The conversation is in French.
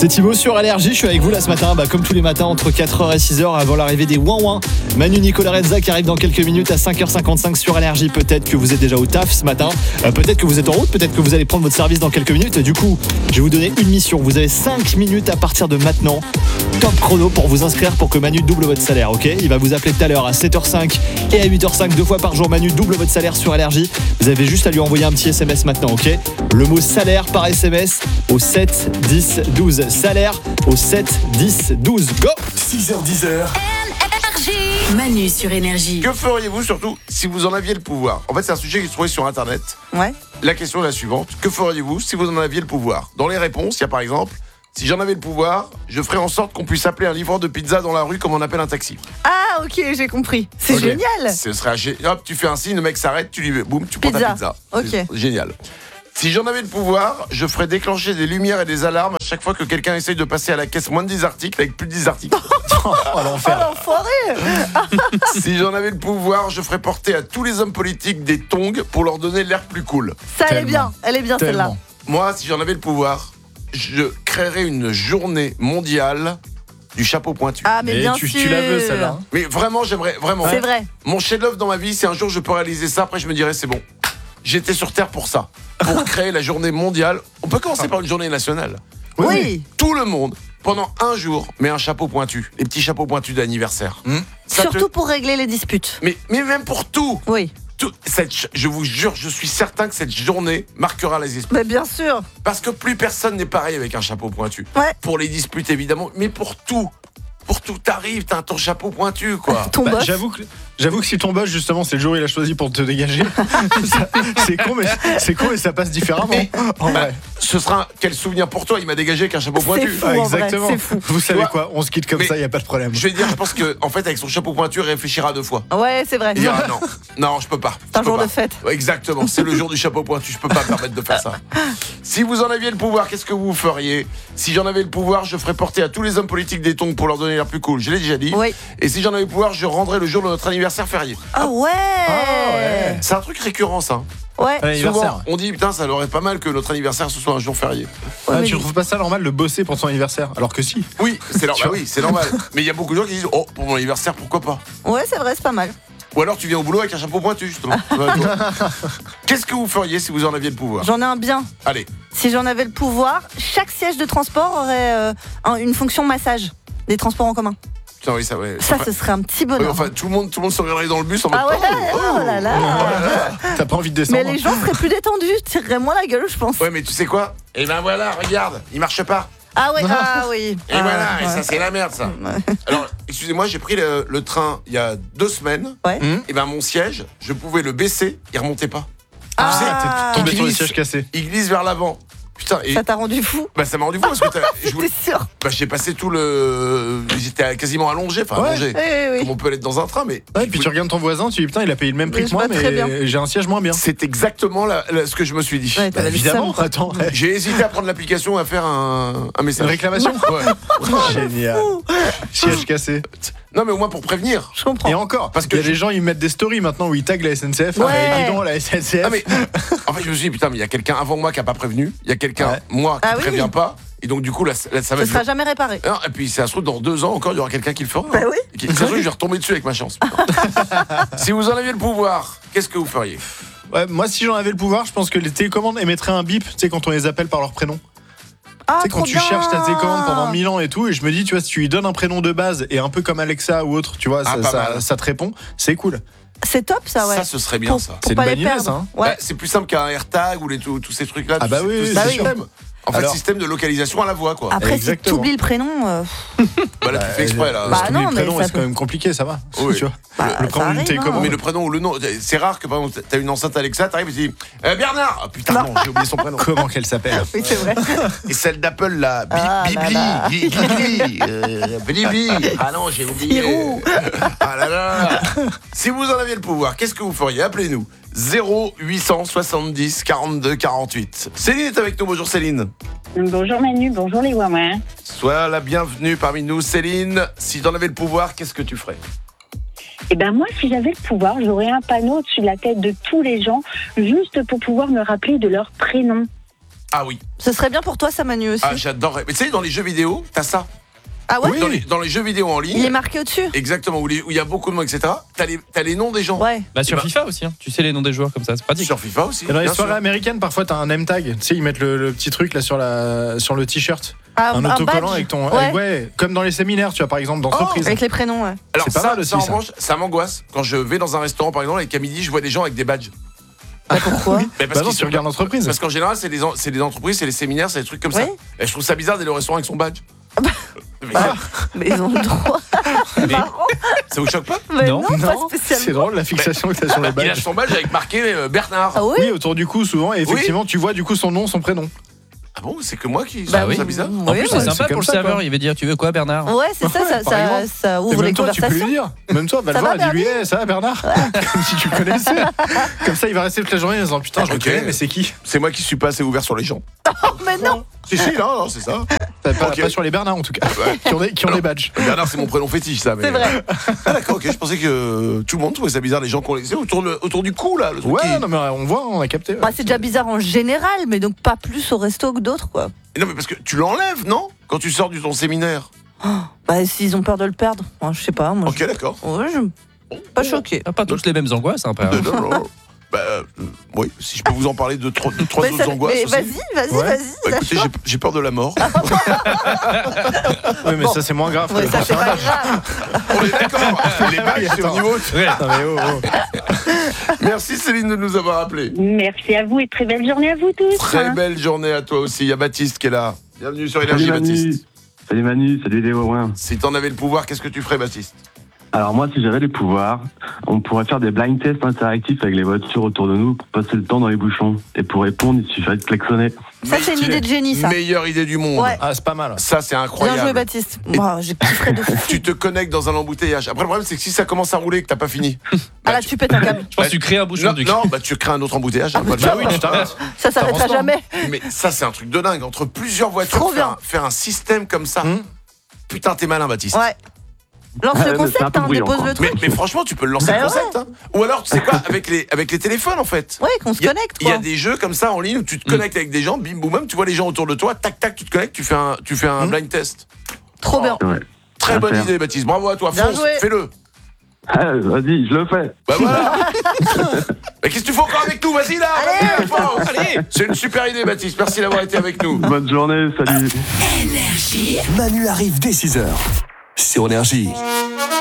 C'est Thibaut sur Allergie, je suis avec vous là ce matin, comme tous les matins entre 4h et 6h avant l'arrivée des Ouin-Ouin. Manu Nicolas Renza qui arrive dans quelques minutes à 5h55 sur Allergie. Peut-être que vous êtes déjà au taf ce matin, peut-être que vous êtes en route, peut-être que vous allez prendre votre service dans quelques minutes. Du coup, je vais vous donner une mission. Vous avez 5 minutes à partir de maintenant. Top chrono pour vous inscrire pour que Manu double votre salaire, ok ? Il va vous appeler tout à l'heure à 7h05 et à 8h05, 2 fois par jour. Manu double votre salaire sur Allergie. Vous avez juste à lui envoyer un petit SMS maintenant, ok ? Le mot salaire par SMS au 7 10 12. Salaire au 7 10 12. Go ! 6h10. Manu sur Énergie. Que feriez-vous surtout si vous en aviez le pouvoir ? En fait, c'est un sujet qui se trouvait sur Internet. Ouais. La question est la suivante. Que feriez-vous si vous en aviez le pouvoir ? Dans les réponses, il y a par exemple, si j'en avais le pouvoir, je ferais en sorte qu'on puisse appeler un livreur de pizza dans la rue comme on appelle un taxi. Ah, ok, j'ai compris. C'est génial. Ce serait hop, tu fais un signe, le mec s'arrête, tu lui boum, tu prends ta pizza. Ok. C'est génial. Si j'en avais le pouvoir, je ferais déclencher des lumières et des alarmes à chaque fois que quelqu'un essaye de passer à la caisse moins de 10 articles avec plus de 10 articles. Oh l'enfer. Oh l'enfoiré. Si j'en avais le pouvoir, je ferais porter à tous les hommes politiques des tongs pour leur donner l'air plus cool. Ça, elle est bien celle-là. Moi, si j'en avais le pouvoir, je créerais une journée mondiale du chapeau pointu. Ah, mais bien tu sûr. la veux celle-là. Mais vraiment, j'aimerais, vraiment. C'est vrai. Mon chef-d'œuvre dans ma vie, si un jour je peux réaliser ça, après je me dirais c'est bon. J'étais sur Terre pour ça, pour créer la journée mondiale. On peut commencer par une journée nationale. Oui. Tout le monde, pendant un jour, met un chapeau pointu. Les petits chapeaux pointus d'anniversaire. Surtout pour régler les disputes. Mais même pour tout. Oui. Je vous jure, je suis certain que cette journée marquera les esprits. Mais bien sûr. Parce que plus personne n'est pareil avec un chapeau pointu. Ouais. Pour les disputes, évidemment, mais pour tout. Pour tout, t'arrives, t'as ton chapeau pointu, quoi. Ton boss. J'avoue que si ton boss justement c'est le jour où il a choisi pour te dégager, c'est con mais ça passe différemment. En vrai. Ce sera quel souvenir pour toi, il m'a dégagé avec un chapeau C'est pointu. fou, en vrai, exactement. c'est fou. Vous savez vois, quoi, on se quitte comme mais ça, il y a pas de problème. Je vais dire, je pense que en fait avec son chapeau pointu, il réfléchira 2 fois. Ouais, c'est vrai. Il dira non, je peux pas. C'est un jour de fête. Ouais, exactement, c'est le jour du chapeau pointu, je peux pas me permettre de faire ça. Si vous en aviez le pouvoir, qu'est-ce que vous feriez ? Si j'en avais le pouvoir, je ferais porter à tous les hommes politiques des tongs pour leur donner l'air plus cool. Je l'ai déjà dit. Oui. Et si j'en avais le pouvoir, je rendrais le jour de notre anniversaire férié. Ah ouais. C'est un truc récurrent, ça. Ouais. Souvent, on dit putain, ça l'aurait pas mal que notre anniversaire ce soit un jour férié. Ouais, mais tu trouves pas ça normal de bosser pour ton anniversaire ? Alors que si. Oui, c'est normal. Oui, c'est normal. Mais il y a beaucoup de gens qui disent oh, pour mon anniversaire, pourquoi pas ? Ouais, c'est vrai, c'est pas mal. Ou alors tu viens au boulot avec un chapeau pointu, justement. Qu'est-ce que vous feriez si vous en aviez le pouvoir ? J'en ai un bien. Allez. Si j'en avais le pouvoir, chaque siège de transport aurait une fonction massage des transports en commun. Putain, oui, ça, ouais. Ça, ce serait un petit bonheur. Ouais, enfin, tout le monde se regarderait dans le bus en mode Ah ouais, oh là là. T'as pas envie de descendre ? Mais les gens seraient plus détendus, tireraient moins la gueule, je pense. Ouais, mais tu sais quoi ? Et ben voilà, regarde, il marche pas. Ah oui. Et voilà, et ça c'est la merde, ça. Alors, excusez-moi, j'ai pris le train il y a 2 semaines. Ouais. Et ben mon siège, je pouvais le baisser, il remontait pas. Ah, T'es tombé sur les glisse. sièges cassés. Il glisse vers l'avant. Putain, et ça t'a rendu fou. ça m'a rendu fou parce que T'es sûr? j'ai passé tout le. J'étais quasiment allongé, Ouais. allongé. Oui. Comme on peut l'être dans un train, mais. Ouais, puis tu regardes ton voisin, tu dis putain, il a payé le même prix Mais que moi, je vois très bien. mais j'ai un siège moins bien. C'est exactement ce que je me suis dit. Ouais, t'as la Évidemment, seum, quoi. attends. J'ai hésité à prendre l'application et à faire un message. Une réclamation ? Ouais. Génial. Siège cassé. Non, mais au moins pour prévenir. Je comprends. Et encore, Parce parce que qu'il y a des gens, ils mettent des stories maintenant où ils taguent la SNCF. Ouais. Dis donc, la SNCF. Ah, mais en fait, je me suis dit, putain, mais il y a quelqu'un avant moi qui a pas prévenu. Il y a quelqu'un, Ouais. moi, qui Ah oui. prévient pas. Et donc, du coup, là, ça va Ce être. sera jamais réparé. Non, et puis, ça se trouve, dans 2 ans encore, il y aura quelqu'un qui le fera. Bah oui. De toute façon, je vais retomber dessus avec ma chance. Si vous en aviez le pouvoir, qu'est-ce que vous feriez ? Ouais, moi, si j'en avais le pouvoir, je pense que les télécommandes émettraient un bip, tu sais, quand on les appelle par leur prénom. Ah, Tu sais, quand trop tu bien. cherches ta télécommande pendant 1000 ans et tout, et je me dis, tu vois, si tu lui donnes un prénom de base et un peu comme Alexa ou autre, tu vois, Ah, pas mal. ça te répond, c'est cool. C'est top, ça, ouais. Ça, ce serait bien, Pour- ça. Pour C'est pas une les bonne idée, perdre. ça, hein. Ouais. Bah, c'est plus simple qu'un AirTag ou tous ces trucs-là. Ah bah tous oui, ces bah oui. systèmes. En fait, Alors- système de localisation à la voix, quoi. Après, Exactement. si t'oublies le prénom, Bah, là, tu fais exprès, là. Bah, Parce que non, le mais prénom, ça c'est quand même compliqué, ça va. Oui. Tu vois. Bah, le ça prénom d'une arrive, télécommande. Mais le prénom ou le nom, c'est rare que par exemple t'as une enceinte Alexa, t'arrives et tu dis Bernard. Ah, putain non, j'ai oublié son prénom. Comment qu'elle s'appelle? Oui, c'est vrai. Et celle d'Apple là, Ah, Bibli, là, là. Bibli. Ah non, j'ai oublié. Spirou. Ah là là. Si vous en aviez le pouvoir, qu'est-ce que vous feriez? Appelez-nous 0870 42 48. Céline est avec nous. Bonjour Céline. Bonjour Manu, bonjour les Ouin-Ouin. Sois la bienvenue parmi nous Céline. Si t'en avais le pouvoir, qu'est-ce que tu ferais? Eh ben moi, si j'avais le pouvoir, j'aurais un panneau au-dessus de la tête de tous les gens, juste pour pouvoir me rappeler de leur prénom. Ah oui. Ce serait bien pour toi, ça, Manu, aussi. Ah, j'adorerais. Mais tu sais, dans les jeux vidéo, t'as ça. Ah ouais? Oui. Dans les jeux vidéo en ligne. Il est marqué au-dessus? Exactement, où il y a beaucoup de mots, etc. T'as les noms des gens. Ouais. Bah sur Bah, FIFA aussi, hein. Tu sais les noms des joueurs comme ça, c'est pratique. Sur FIFA aussi. Et dans les bien soirées sûr. américaines, parfois t'as un name tag. Tu sais, ils mettent le petit truc là sur le t-shirt. Ah, Un autocollant badge. avec ton. Ouais. Ouais, comme dans les séminaires, tu vois, par exemple, d'entreprise. Avec les prénoms, ouais. Alors C'est pas ça, mal aussi, ça, en ça. revanche, ça m'angoisse. Quand je vais dans un restaurant, par exemple, et qu'à midi, je vois des gens avec des badges. Bah, pourquoi? Mais Bah non, qu'ils tu regardes l'entreprise. Parce qu'en général, c'est des entreprises, c'est les séminaires, c'est des trucs comme ça. Oui. Et je trouve ça bizarre d'aller au restaurant avec son badge. Mais Mais ils ont le droit. C'est marrant. ça vous choque pas? Mais Non. non, pas Non, spécialement. c'est drôle la fixation que t'as sur le Il a badge. son badge avec marqué Bernard. Ah oui? Oui, autour du cou souvent, et effectivement, tu vois du coup son nom, son prénom. Ah bon, c'est que moi qui Bah trouve oui. ça bizarre. En plus, c'est ouais, sympa c'est pour comme le ça, serveur, quoi. il va dire tu veux quoi Bernard? Ouais, c'est ça, par exemple. ça Et ouvre les même toi, tu peux lui conversations. dire. Même toi, va le Ça voir, va, dis-lui, ça va Bernard? Comme si tu le connaissais. Comme ça, il va rester toute la journée en disant putain, je le Ok. connais, mais c'est qui? C'est moi qui suis pas assez ouvert sur les gens. Oh, mais non! Si, non, c'est ça. Pas, Ok. pas sur les Bernards en tout cas, qui ont des badges. Bernard, c'est mon prénom fétiche, ça. Mais... C'est vrai. Ah d'accord, ok. Je pensais que tout le monde trouvait ça bizarre, les gens qu'on laissait autour du cou, là. Le truc Ouais, qui- non mais on voit, on a capté. Bah, c'est déjà bizarre en général, mais donc pas plus au resto que d'autres, quoi. Non, mais parce que tu l'enlèves, non? Quand tu sors de ton séminaire. Bah, s'ils ont peur de le perdre. Moi, je sais pas. Moi, Ok, d'accord. Ouais, je... Pas choqué. Ah, pas toutes les mêmes angoisses, hein, après. Non. Bah, oui, si je peux vous en parler de trois Mais autres angoisses mais aussi. vas-y, Ouais. vas-y. Bah, écoutez, lâche-toi. j'ai peur de la mort. Oui, mais Bon. ça c'est moins grave. Ouais, que ça, le c'est pas personnage. grave. On est d'accord. Les badges, c'est au Attends. niveau. Ouais. Non, mais oh. Merci Céline de nous avoir appelés. Merci à vous et très belle journée à vous tous. Très belle journée à toi aussi. Il y a Baptiste qui est là. Bienvenue sur Énergie, Baptiste. Salut Manu, salut les Wawins. Si t'en avais le pouvoir, qu'est-ce que tu ferais, Baptiste? Alors moi, si j'avais les pouvoirs, on pourrait faire des blind tests interactifs avec les voitures autour de nous pour passer le temps dans les bouchons. Et pour répondre, il suffirait de klaxonner. Ça, c'est une idée de génie, ça. Meilleure idée du monde. Ouais. Ah, c'est pas mal. Ça, c'est Bien incroyable. joué, Baptiste. Moi, j'ai kifferé de fou. Tu te connectes dans un embouteillage. Après, le problème, c'est que si ça commence à rouler et que t'as pas fini. Ah là, tu pètes un câble. Je pense que tu crées un bouchon Non, du non, bah tu crées un autre embouteillage. hein, pas de Bah mal. oui, tu t'arrêtes. Ça s'arrêtera T'avances jamais. Mais ça, c'est un truc de dingue. Entre plusieurs voitures, Trop bien. faire un système comme ça. Putain, t'es malin, Baptiste. Ouais. Lance Ouais, le mais concept, c'est un peu hein, bruyant, dépose quoi. le truc. Mais franchement, tu peux le lancer Bah le concept. ouais. Hein. Ou alors, tu sais quoi, avec les téléphones, en fait. Ouais, qu'on se Il y a- connecte, Il y a quoi. des jeux comme ça en ligne où tu te connectes avec des gens, bim boum, même tu vois les gens autour de toi, tac tac, tu te connectes, tu fais un blind test. Trop bien. Ouais. Très À bonne faire. idée, Baptiste. Bravo à toi, Bien fonce, joué. fais-le. Ah, vas-y, je le fais. Bah voilà. Mais qu'est-ce que tu fais encore avec nous? Vas-y là, Allez. vas-y, fonce. Allez. C'est une super idée, Baptiste. Merci d'avoir été avec nous. Bonne journée, salut. Énergie. Manu arrive dès 6h sur Énergie.